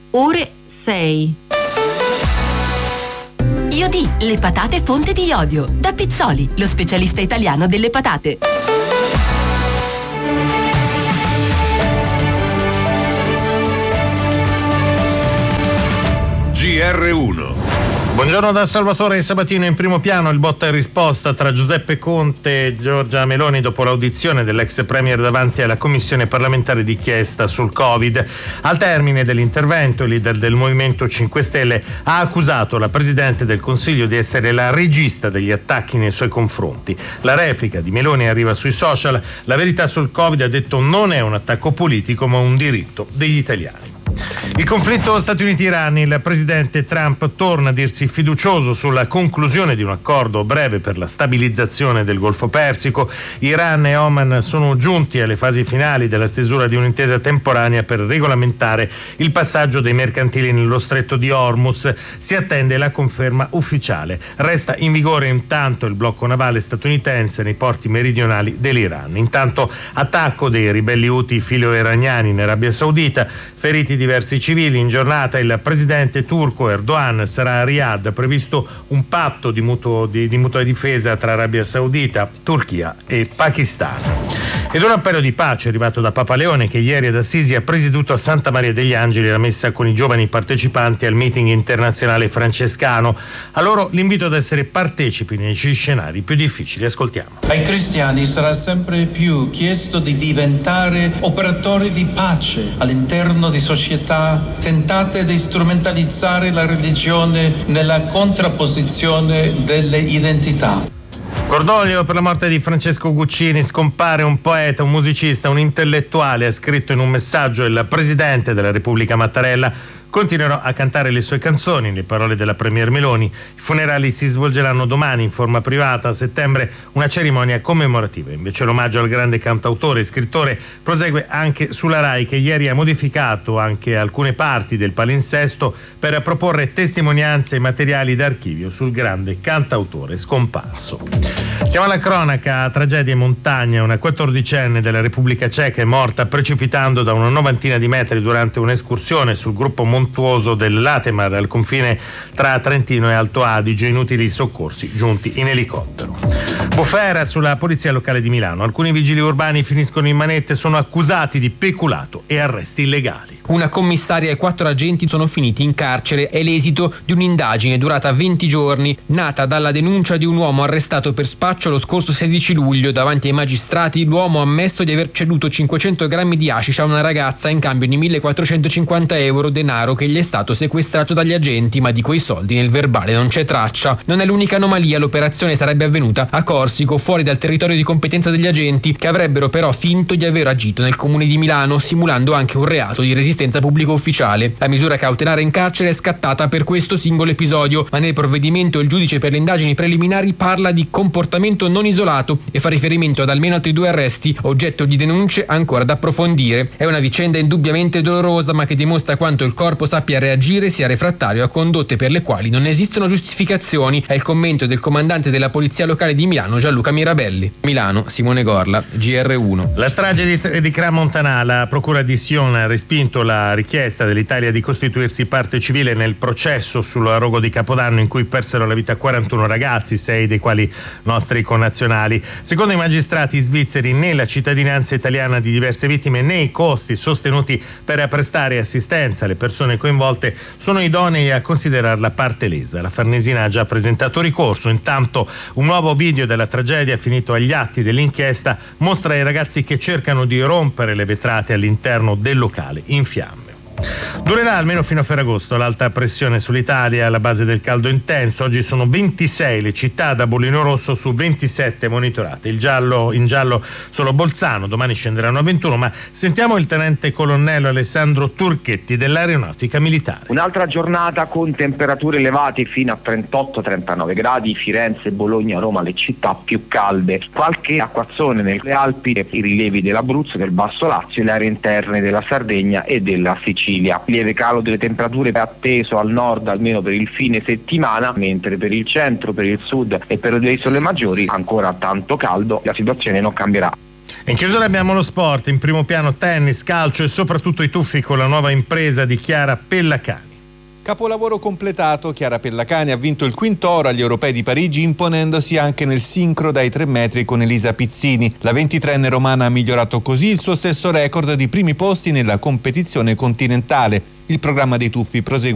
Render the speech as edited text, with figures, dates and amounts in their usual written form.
ore 6. Iodi, le patate fonte di iodio. Da Pizzoli, lo specialista italiano delle patate. GR1. Buongiorno da Salvatore Sabatino. In primo piano il botta e risposta tra Giuseppe Conte e Giorgia Meloni dopo l'audizione dell'ex premier davanti alla commissione parlamentare d'inchiesta sul Covid. Al termine dell'intervento il leader del Movimento 5 Stelle ha accusato la Presidente del Consiglio di essere la regista degli attacchi nei suoi confronti. La replica di Meloni arriva sui social. La verità sul Covid, ha detto, non è un attacco politico ma un diritto degli italiani. Il conflitto Stati Uniti-Iran, il presidente Trump torna a dirsi fiducioso sulla conclusione di un accordo breve per la stabilizzazione del Golfo Persico. Iran e Oman sono giunti alle fasi finali della stesura di un'intesa temporanea per regolamentare il passaggio dei mercantili nello stretto di Hormuz. Si attende la conferma ufficiale. Resta in vigore intanto il blocco navale statunitense nei porti meridionali dell'Iran. Intanto attacco dei ribelli Houthi filo-iraniani in Arabia Saudita, feriti diversi civili. In giornata il presidente turco Erdogan sarà a Riyadh, previsto un patto di mutua difesa tra Arabia Saudita, Turchia e Pakistan. Ed un appello di pace arrivato da Papa Leone, che ieri ad Assisi ha presieduto a Santa Maria degli Angeli la messa con i giovani partecipanti al meeting internazionale francescano. A loro l'invito ad essere partecipi nei scenari più difficili. Ascoltiamo. Ai cristiani sarà sempre più chiesto di diventare operatori di pace all'interno di società tentate di strumentalizzare la religione nella contrapposizione delle identità. Cordoglio per la morte di Francesco Guccini. Scompare un poeta, un musicista, un intellettuale, ha scritto in un messaggio il presidente della Repubblica Mattarella. Continuerò a cantare le sue canzoni, le parole della premier Meloni. I funerali si svolgeranno domani in forma privata. A settembre una cerimonia commemorativa. Invece l'omaggio al grande cantautore e scrittore prosegue anche sulla Rai, che ieri ha modificato anche alcune parti del palinsesto per proporre testimonianze e materiali d'archivio sul grande cantautore scomparso. Siamo alla cronaca. Tragedia in montagna. Una 14enne della Repubblica Ceca è morta precipitando da una novantina di metri durante un'escursione sul gruppo montuoso del Latemar al confine tra Trentino e Alto Adige. Inutili soccorsi giunti in elicottero. Bufera sulla polizia locale di Milano. Alcuni vigili urbani finiscono in manette, sono accusati di peculato e arresti illegali. Una commissaria e 4 agenti sono finiti in carcere. È l'esito di un'indagine durata 20 giorni, nata dalla denuncia di un uomo arrestato per spaccio lo scorso 16 luglio. Davanti ai magistrati l'uomo ha ammesso di aver ceduto 500 grammi di hashish a una ragazza in cambio di 1.450 euro, denaro che gli è stato sequestrato dagli agenti, ma di quei soldi nel verbale non c'è traccia. Non è l'unica anomalia, l'operazione sarebbe avvenuta a Corsico, fuori dal territorio di competenza degli agenti, che avrebbero però finto di aver agito nel comune di Milano, simulando anche un reato di resistenza pubblico ufficiale. La misura cautelare in carcere è scattata per questo singolo episodio, ma nel provvedimento il giudice per le indagini preliminari parla di comportamento non isolato e fa riferimento ad almeno altri 2 arresti, oggetto di denunce ancora da approfondire. È una vicenda indubbiamente dolorosa, ma che dimostra quanto il corpo sappia reagire, sia refrattario a condotte per le quali non esistono giustificazioni. È il commento del comandante della polizia locale di Milano, Gianluca Mirabelli. Milano, Simone Gorla, GR1. La strage di Crans-Montana. La procura di Sion ha respinto la richiesta dell'Italia di costituirsi parte civile nel processo sul rogo di Capodanno in cui persero la vita 41 ragazzi, 6 dei quali nostri connazionali. Secondo i magistrati svizzeri, né la cittadinanza italiana di diverse vittime né i costi sostenuti per prestare assistenza alle persone coinvolte sono idonei a considerarla parte lesa. La Farnesina ha già presentato ricorso. Intanto un nuovo video della tragedia finito agli atti dell'inchiesta mostra i ragazzi che cercano di rompere le vetrate all'interno del locale in fiamme. Durerà almeno fino a Ferragosto l'alta pressione sull'Italia alla base del caldo intenso. Oggi sono 26 le città da bollino rosso su 27 monitorate. In giallo solo Bolzano, domani scenderanno a 21, ma sentiamo il tenente colonnello Alessandro Turchetti dell'Aeronautica Militare. Un'altra giornata con temperature elevate fino a 38-39 gradi, Firenze, Bologna, Roma, le città più calde. Qualche acquazzone nelle Alpi, i rilievi dell'Abruzzo, del Basso Lazio e le aree interne della Sardegna e della Sicilia. Lieve calo delle temperature atteso al nord almeno per il fine settimana, mentre per il centro, per il sud e per le isole maggiori ancora tanto caldo, la situazione non cambierà. In chiusura abbiamo lo sport, in primo piano tennis, calcio e soprattutto i tuffi con la nuova impresa di Chiara Pellacani. Capolavoro completato, Chiara Pellacani ha vinto il quinto oro agli Europei di Parigi imponendosi anche nel sincro dai 3 metri con Elisa Pizzini. La 23enne romana ha migliorato così il suo stesso record di primi posti nella competizione continentale. Il programma dei tuffi prosegue